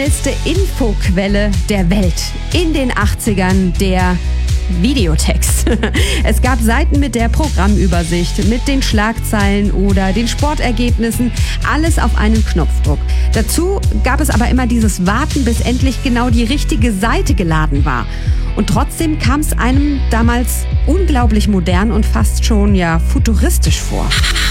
Beste Infoquelle der Welt in den 80ern, der Videotext. Es gab Seiten mit der Programmübersicht, mit den Schlagzeilen oder den Sportergebnissen, alles auf einen Knopfdruck. Dazu gab es aber immer dieses Warten, bis endlich genau die richtige Seite geladen war. Und trotzdem kam es einem damals unglaublich modern und fast schon futuristisch vor.